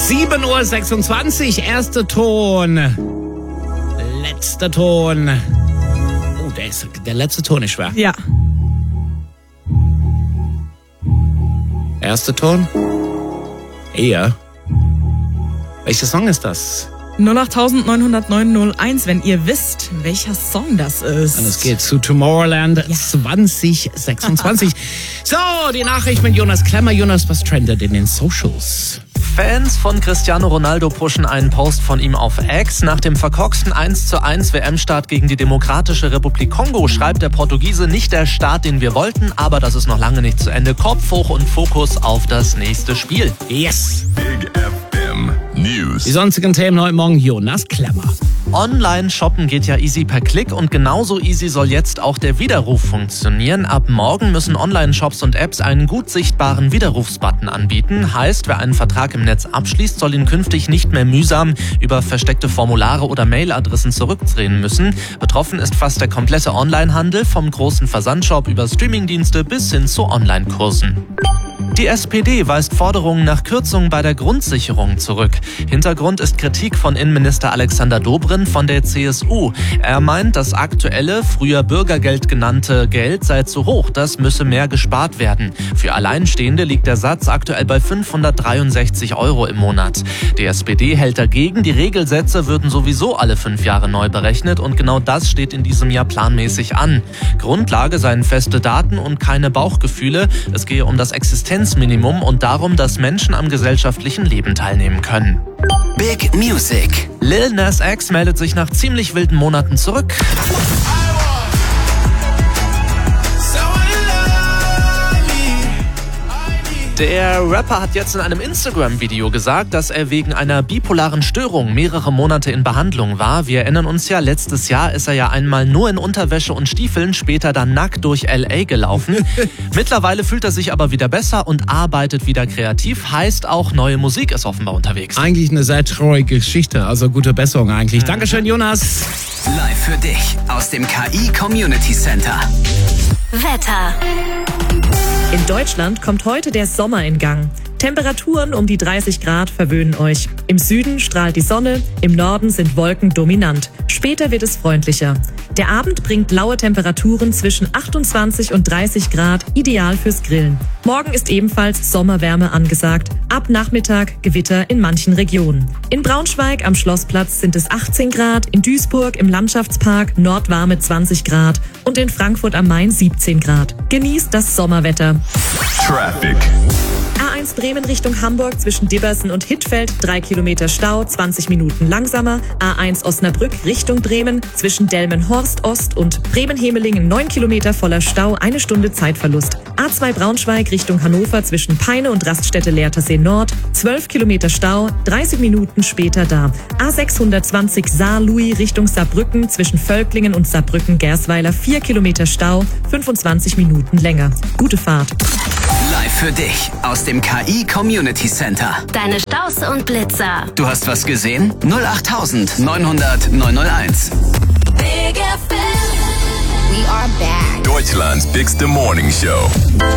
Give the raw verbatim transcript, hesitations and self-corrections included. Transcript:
sieben Uhr sechsundzwanzig, erster Ton. Letzter Ton. Oh, der, ist, der letzte Ton ist schwer. Ja. Erster Ton. Eher. Welcher Song ist das? null acht neun null neun null eins, wenn ihr wisst, welcher Song das ist. Und es geht zu Tomorrowland ja. zwanzig sechsundzwanzig. So, die Nachricht mit Jonas Klemmer. Jonas, was trendet in den Socials? Fans von Cristiano Ronaldo pushen einen Post von ihm auf X. Nach dem verkorksten eins zu eins W M-Start gegen die Demokratische Republik Kongo schreibt der Portugiese: nicht der Start, den wir wollten, aber das ist noch lange nicht zu Ende. Kopf hoch und Fokus auf das nächste Spiel. Yes! Big F M News. Die sonstigen Themen heute Morgen, Jonas Klemmer. Online-Shoppen geht ja easy per Klick und genauso easy soll jetzt auch der Widerruf funktionieren. Ab morgen müssen Online-Shops und Apps einen gut sichtbaren Widerrufsbutton anbieten. Heißt, wer einen Vertrag im Netz abschließt, soll ihn künftig nicht mehr mühsam über versteckte Formulare oder Mailadressen zurückdrehen müssen. Betroffen ist fast der komplette Onlinehandel, vom großen Versandshop über Streamingdienste bis hin zu Online-Kursen. Die S P D weist Forderungen nach Kürzungen bei der Grundsicherung zurück. Hintergrund ist Kritik von Innenminister Alexander Dobrindt von der C S U. Er meint, das aktuelle, früher Bürgergeld genannte Geld sei zu hoch. Das müsse mehr gespart werden. Für Alleinstehende liegt der Satz aktuell bei fünfhundertdreiundsechzig Euro im Monat. Die S P D hält dagegen, die Regelsätze würden sowieso alle fünf Jahre neu berechnet und genau das steht in diesem Jahr planmäßig an. Grundlage seien feste Daten und keine Bauchgefühle. Es gehe um das Existenzminimum und darum, dass Menschen am gesellschaftlichen Leben teilnehmen können. Big Music. Lil Nas X meldet sich nach ziemlich wilden Monaten zurück. Der Rapper hat jetzt in einem Instagram-Video gesagt, dass er wegen einer bipolaren Störung mehrere Monate in Behandlung war. Wir erinnern uns ja, letztes Jahr ist er ja einmal nur in Unterwäsche und Stiefeln, später dann nackt durch L A gelaufen. Mittlerweile fühlt er sich aber wieder besser und arbeitet wieder kreativ. Heißt, auch neue Musik ist offenbar unterwegs. Eigentlich eine sehr traurige Geschichte, also gute Besserung eigentlich. Dankeschön, Jonas. Live für dich aus dem K I Community Center. Wetter. In Deutschland kommt heute der Sommer in Gang. Temperaturen um die dreißig Grad verwöhnen euch. Im Süden strahlt die Sonne, im Norden sind Wolken dominant. Später wird es freundlicher. Der Abend bringt laue Temperaturen zwischen achtundzwanzig und dreißig Grad, ideal fürs Grillen. Morgen ist ebenfalls Sommerwärme angesagt. Ab Nachmittag Gewitter in manchen Regionen. In Braunschweig am Schlossplatz sind es achtzehn Grad, in Duisburg im Landschaftspark nordwarme zwanzig Grad und in Frankfurt am Main siebzehn Grad. Genießt das Sommerwetter. Traffic. A eins Bremen Richtung Hamburg zwischen Dibbersen und Hittfeld, drei Kilometer Stau, zwanzig Minuten langsamer. A eins Osnabrück Richtung Bremen zwischen Delmenhorst Ost und Bremen-Hemelingen, neun Kilometer voller Stau, eine Stunde Zeitverlust. A zwei Braunschweig Richtung Hannover zwischen Peine und Raststätte Leertersee Nord, zwölf Kilometer Stau, dreißig Minuten später da. A sechshundertzwanzig Saar-Louis Richtung Saarbrücken zwischen Völklingen und Saarbrücken-Gersweiler, vier Kilometer Stau, fünfundzwanzig Minuten länger. Gute Fahrt. Live für dich aus dem K I Community Center. Deine Staus und Blitzer. Du hast was gesehen? null acht neun null null neun null eins. Big F M. We are back. Deutschland's bigste Morning Show.